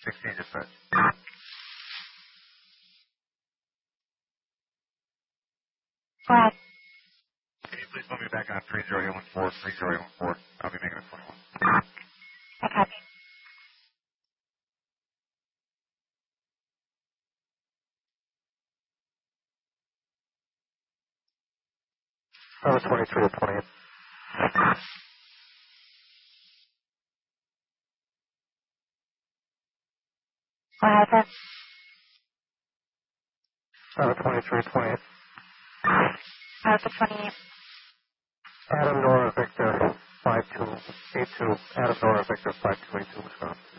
16 dispatch. Go ahead. Can you please put me back on 30814, 30814? I'll be making a 21. I copy. I was 23 to 20. Go ahead, sir. I was 23 to 20. Alpha 28. Adam Nora Victor 5282. Adam Nora Victor 5282, Wisconsin.